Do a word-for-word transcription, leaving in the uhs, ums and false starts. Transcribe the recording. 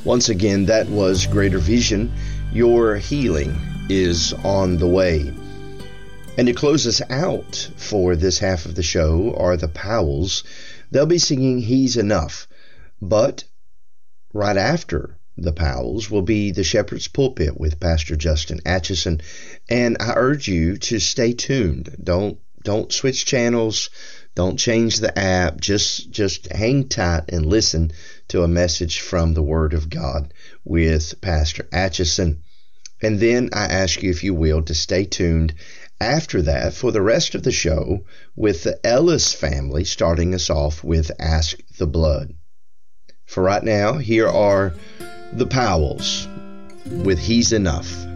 Once again, that was Greater Vision. Your healing is on the way. And to close us out for this half of the show are the Powells. They'll be singing He's Enough. But right after the Powells will be the Shepherd's Pulpit with Pastor Justin Atchison. And I urge you to stay tuned. Don't don't switch channels. Don't change the app. Just just hang tight and listen to a message from the Word of God with Pastor Atchison. And then I ask you, if you will, to stay tuned after that for the rest of the show with the Ellis family, starting us off with Ask the Blood. For right now, here are the Powells with He's Enough.